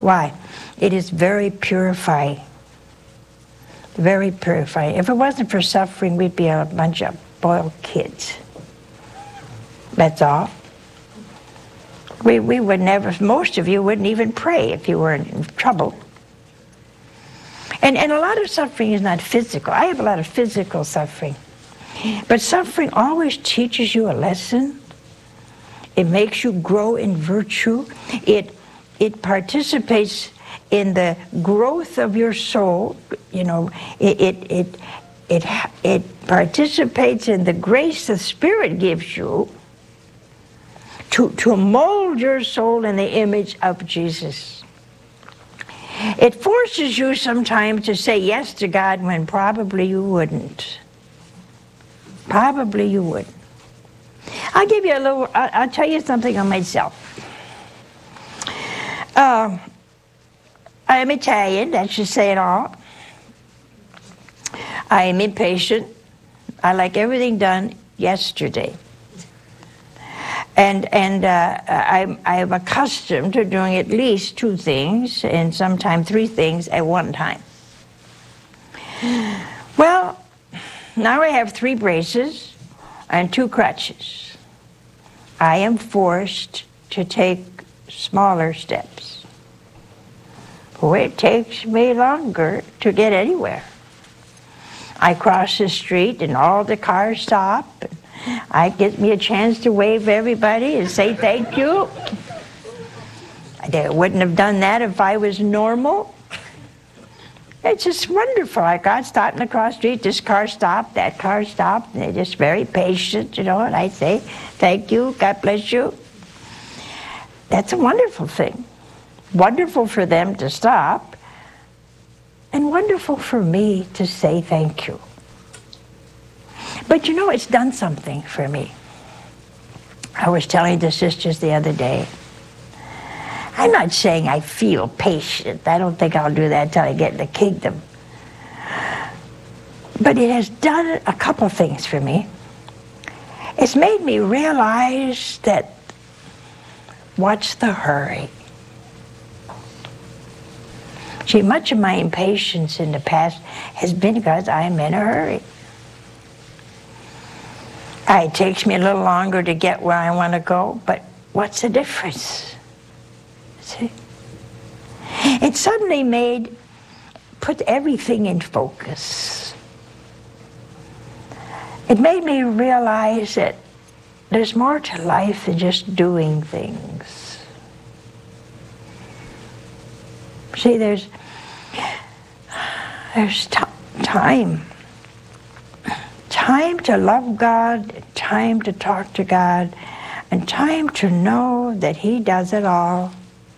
Why? It is very purifying. Very purifying. If it wasn't for suffering, we'd be a bunch of spoiled kids. That's all. We would never, most of you wouldn't even pray if you were in trouble. And a lot of suffering is not physical. I have a lot of physical suffering. But suffering always teaches you a lesson. It makes you grow in virtue. It participates in the growth of your soul. You know, it participates in the grace the Spirit gives you to mold your soul in the image of Jesus. It forces you sometimes to say yes to God when probably you wouldn't. Probably you wouldn't. I'll give you a little, I'll tell you something on myself. I am Italian, that should say it all. I am impatient. I like everything done yesterday. And I'm accustomed to doing at least 2 things and sometimes 3 things at one time. Well, now I have 3 braces and 2 crutches. I am forced to take smaller steps. Oh, it takes me longer to get anywhere. I cross the street and all the cars stop. I get me a chance to wave everybody and say thank you. They wouldn't have done that if I was normal. It's just wonderful. I got stopping across the street, this car stopped, that car stopped, and they're just very patient, you know, and I say, thank you, God bless you. That's a wonderful thing. Wonderful for them to stop, and wonderful for me to say thank you. But you know, it's done something for me. I was telling the sisters the other day, I'm not saying I feel patient. I don't think I'll do that until I get in the kingdom. But it has done a couple of things for me. It's made me realize that what's the hurry? See, much of my impatience in the past has been because I'm in a hurry. It takes me a little longer to get where I want to go, but what's the difference? See? It suddenly put everything in focus. It made me realize that there's more to life than just doing things. See, there's time. Time to love God, time to talk to God, and time to know that He does it all,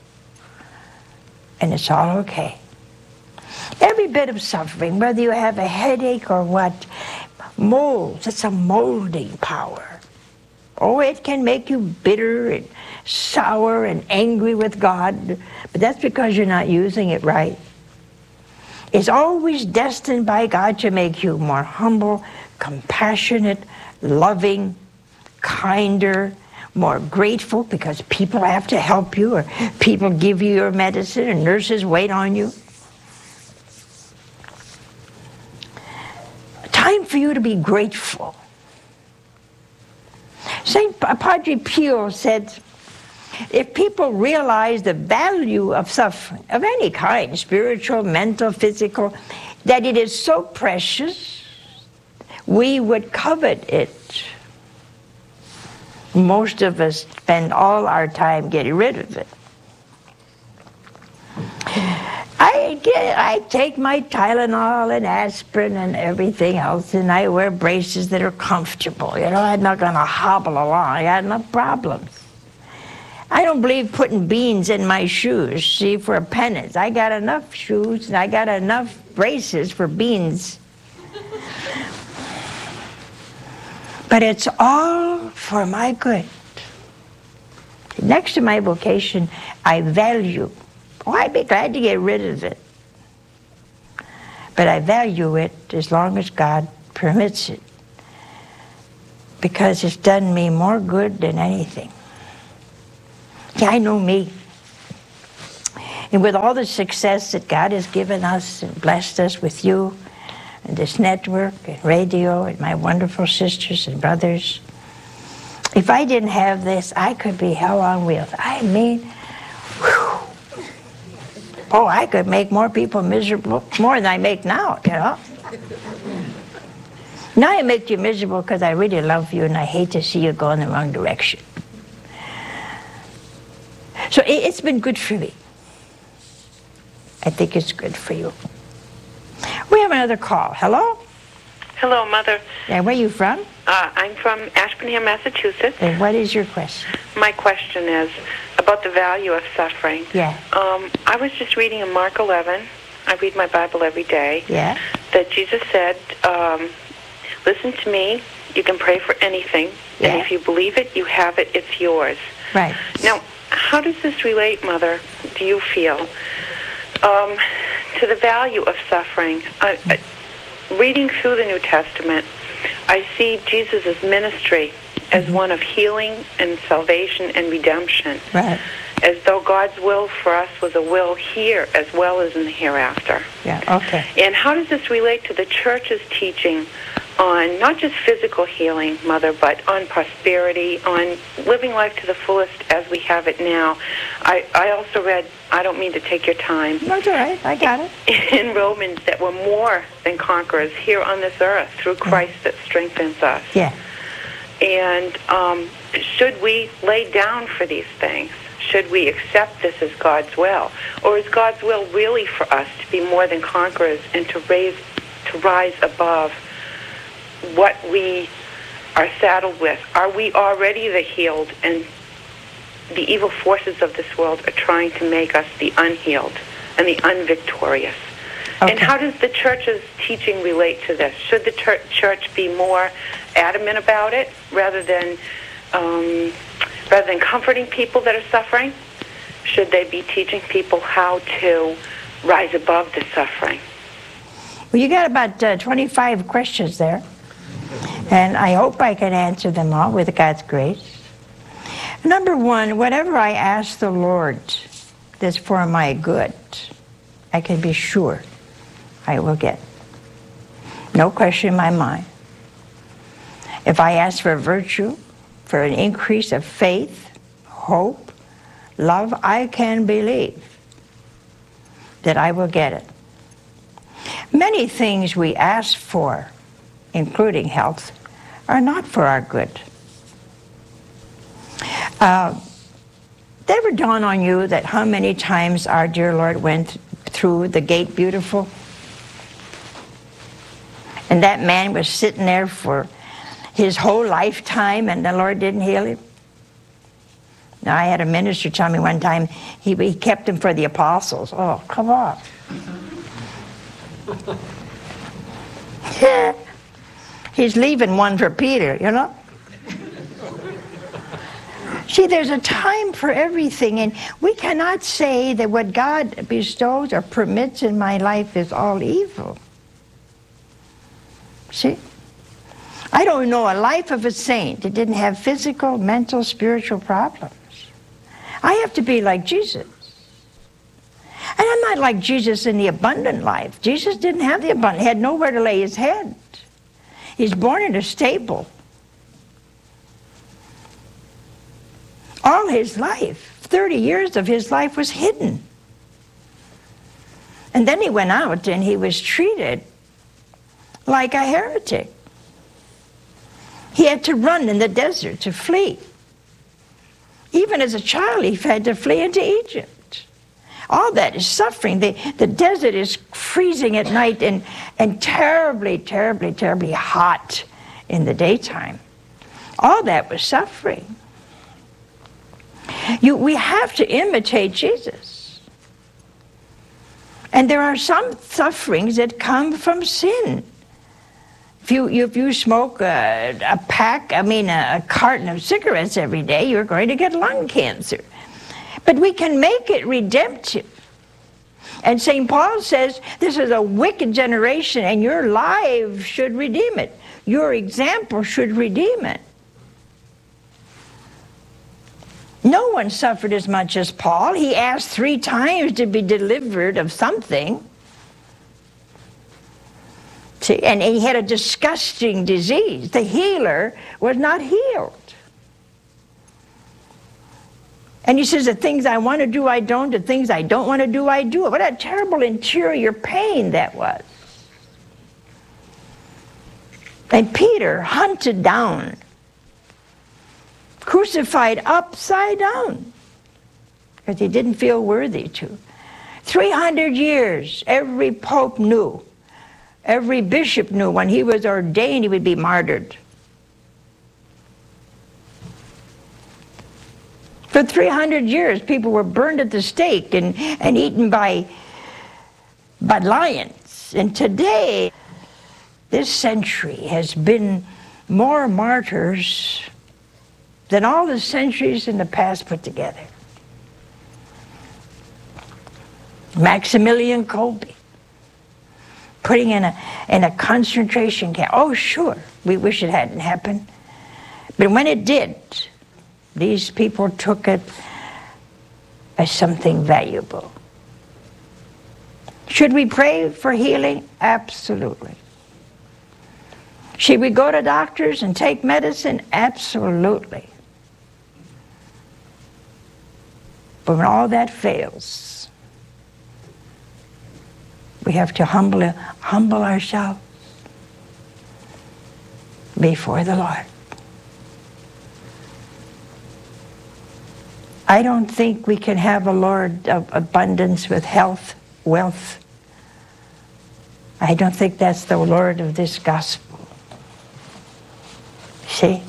and it's all okay. Every bit of suffering, whether you have a headache or what, molds. It's a molding power. Oh, it can make you bitter and sour and angry with God, but that's because you're not using it right. It's always destined by God to make you more humble, compassionate, loving, kinder, more grateful because people have to help you or people give you your medicine and nurses wait on you. Time for you to be grateful. Padre Pio said, if people realize the value of suffering, of any kind, spiritual, mental, physical, that it is so precious, we would covet it. Most of us spend all our time getting rid of it. I take my Tylenol and aspirin and everything else, and I wear braces that are comfortable. You know, I'm not going to hobble along. I got enough problems. I don't believe putting beans in my shoes, see, for a penance. I got enough shoes, and I got enough braces for beans. But it's all for my good. Next to my vocation, I value. Oh, I'd be glad to get rid of it. But I value it as long as God permits it. Because it's done me more good than anything. Yeah, I know me. And with all the success that God has given us and blessed us with you and this network and radio and my wonderful sisters and brothers, if I didn't have this, I could be hell on wheels. I mean, whew. Oh, I could make more people miserable, more than I make now, you know. Now I make you miserable because I really love you and I hate to see you go in the wrong direction. So it's been good for me. I think it's good for you. We have another call. Hello? Hello, Mother. Yeah, where are you from? I'm from Ashburnham, Massachusetts. And what is your question? My question is about the value of suffering. Yeah. I was just reading in Mark 11. I read my Bible every day. Yeah. That Jesus said, listen to me, you can pray for anything, Yeah. and if you believe it, you have it, it's yours. Right. Now, how does this relate, Mother, do you feel, to the value of suffering? Reading through the New Testament, I see Jesus' ministry as one of healing and salvation and redemption. Right. As though God's will for us was a will here as well as in the hereafter. Yeah, okay. And how does this relate to the church's teaching on not just physical healing, Mother, but on prosperity, on living life to the fullest as we have it now? I also read, I don't mean to take your time. No, it's all right. I got it. In Romans, that we're more than conquerors here on this earth through Christ that strengthens us. Yeah. And should we lay down for these things? Should we accept this as God's will? Or is God's will really for us to be more than conquerors and to rise above what we are saddled with? Are we already the healed, and the evil forces of this world are trying to make us the unhealed and the unvictorious? Okay. And how does the church's teaching relate to this? Should the church be more adamant about it rather than comforting people that are suffering? Should they be teaching people how to rise above the suffering? Well, you got about 25 questions there, and I hope I can answer them all with God's grace. Number one, whatever I ask the Lord that's for my good, I can be sure I will get. No question in my mind. If I ask for virtue, for an increase of faith, hope, love, I can believe that I will get it. Many things we ask for, including health, are not for our good. Did it ever dawn on you that how many times our dear Lord went through the gate beautiful? And that man was sitting there for his whole lifetime and the Lord didn't heal him? Now, I had a minister tell me one time he kept him for the apostles. Oh, come on. He's leaving one for Peter, you know? See, there's a time for everything, and we cannot say that what God bestows or permits in my life is all evil. See? I don't know a life of a saint that didn't have physical, mental, spiritual problems. I have to be like Jesus. And I'm not like Jesus in the abundant life. Jesus didn't have the abundant. He had nowhere to lay his head. He's born in a stable. All his life, 30 years of his life was hidden. And then he went out and he was treated like a heretic. He had to run in the desert to flee. Even as a child, he had to flee into Egypt. All that is suffering. The desert is freezing at night and terribly, terribly, terribly hot in the daytime. All that was suffering. We have to imitate Jesus. And there are some sufferings that come from sin. If you smoke a carton of cigarettes every day, you're going to get lung cancer. But we can make it redemptive. And St. Paul says, this is a wicked generation, and your lives should redeem it. Your example should redeem it. No one suffered as much as Paul. He asked 3 times to be delivered of something. See, and he had a disgusting disease. The healer was not healed. And he says, the things I want to do, I don't. The things I don't want to do, I do. What a terrible interior pain that was. And Peter hunted down, crucified upside down, because he didn't feel worthy to. 300 years, every pope knew, every bishop knew when he was ordained he would be martyred. For 300 years, people were burned at the stake and eaten by lions. And today, this century has been more martyrs than all the centuries in the past put together. Maximilian Kolbe, putting in a concentration camp. Oh, sure, we wish it hadn't happened. But when it did, these people took it as something valuable. Should we pray for healing? Absolutely. Should we go to doctors and take medicine? Absolutely. But when all that fails, we have to humble ourselves before the Lord. I don't think we can have a Lord of abundance with health, wealth. I don't think that's the Lord of this gospel. See?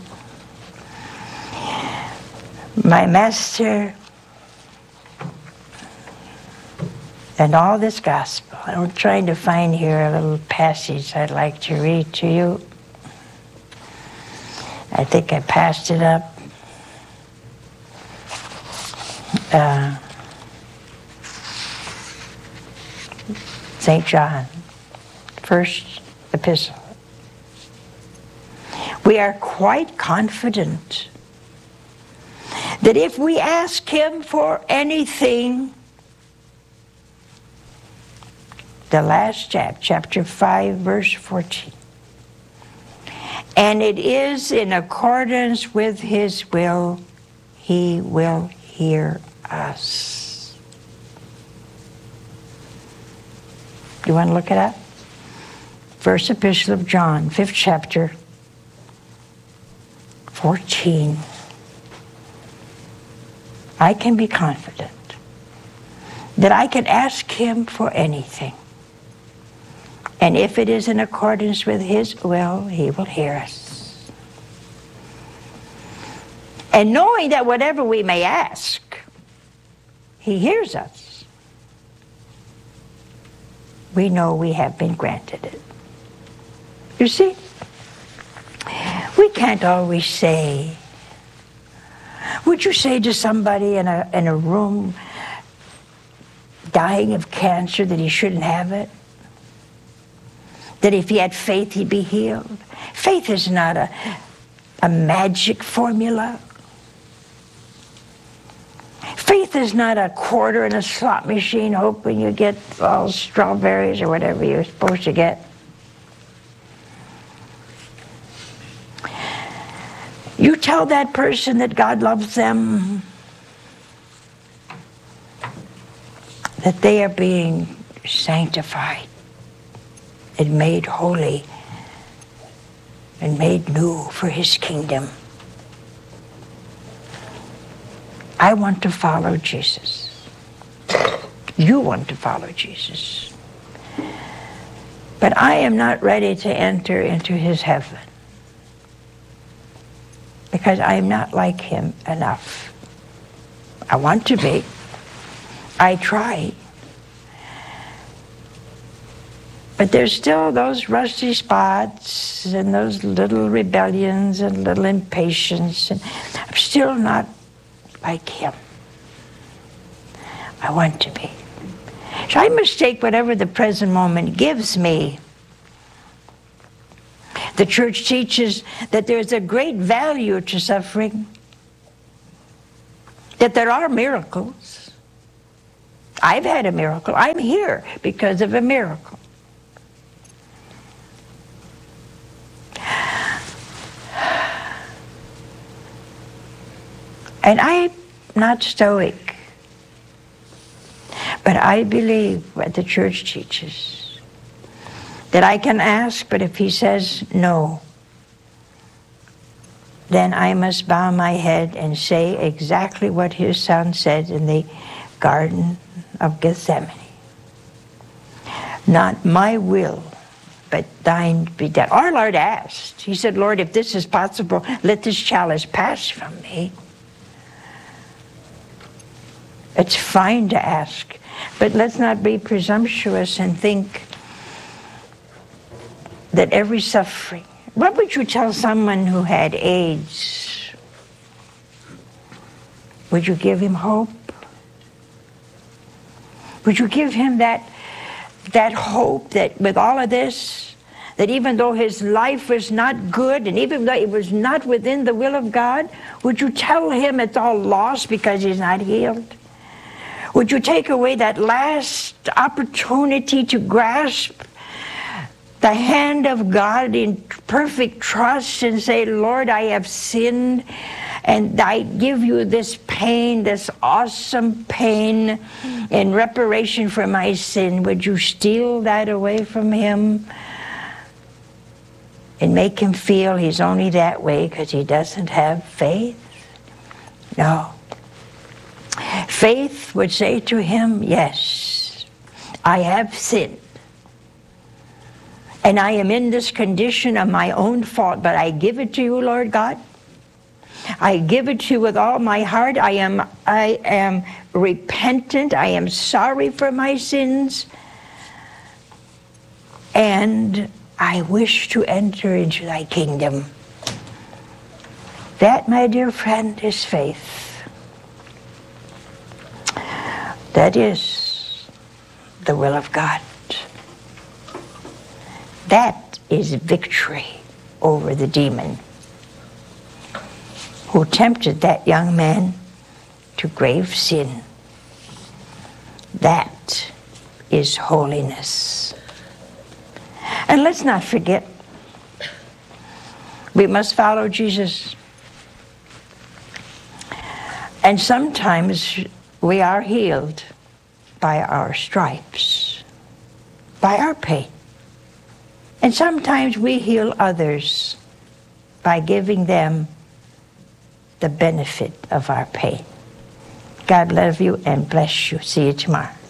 My master and all this gospel. I'm trying to find here a little passage I'd like to read to you. I think I passed it up. St. John, first epistle. We are quite confident that if we ask him for anything, the last chapter 5, verse 14, and it is in accordance with his will, he will hear us. You want to look it up? First epistle of John, 5th chapter, 14. I can be confident that I can ask him for anything. And if it is in accordance with his will, he will hear us. And knowing that whatever we may ask, he hears us, we know we have been granted it. You see, we can't always say, would you say to somebody in a room dying of cancer that he shouldn't have it? That if he had faith, he'd be healed? Faith is not a magic formula. Faith is not a quarter in a slot machine hoping you get all strawberries or whatever you're supposed to get. You tell that person that God loves them, that they are being sanctified and made holy and made new for his kingdom. I want to follow Jesus. You want to follow Jesus. But I am not ready to enter into his heaven because I am not like him enough. I want to be. I try. But there's still those rusty spots and those little rebellions and little impatience. And I'm still not like him. I want to be. So I must take whatever the present moment gives me. The church teaches that there's a great value to suffering. that there are miracles. I've had a miracle. I'm here because of a miracle. And I'm not stoic, but I believe what the church teaches, that I can ask, but if he says no, then I must bow my head and say exactly what his son said in the Garden of Gethsemane. Not my will, but thine be done. Our Lord asked. He said, Lord, if this is possible, let this chalice pass from me. It's fine to ask, but let's not be presumptuous and think that every suffering. What would you tell someone who had AIDS? Would you give him hope? Would you give him that hope that with all of this, that even though his life was not good and even though it was not within the will of God, would you tell him it's all lost because he's not healed? Would you take away that last opportunity to grasp the hand of God in perfect trust and say, Lord, I have sinned and I give you this pain, this awesome pain in reparation for my sin. Would you steal that away from him and make him feel he's only that way because he doesn't have faith? No. Faith would say to him, yes, I have sinned. And I am in this condition of my own fault, but I give it to you, Lord God. I give it to you with all my heart. I am repentant. I am sorry for my sins. And I wish to enter into thy kingdom. That, my dear friend, is faith. That is the will of God. That is victory over the demon who tempted that young man to grave sin. That is holiness. And let's not forget, we must follow Jesus. And sometimes we are healed by our stripes, by our pain. And sometimes we heal others by giving them the benefit of our pain. God love you and bless you. See you tomorrow.